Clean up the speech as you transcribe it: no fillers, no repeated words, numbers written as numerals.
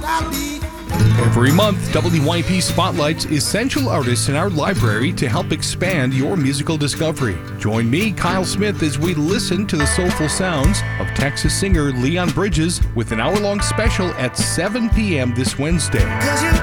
Every month, WYP spotlights essential artists in our library to help expand your musical discovery. Join me, Kyle Smith, as we listen to the soulful sounds of Texas singer Leon Bridges with an hour-long special at 7 p.m. this Wednesday.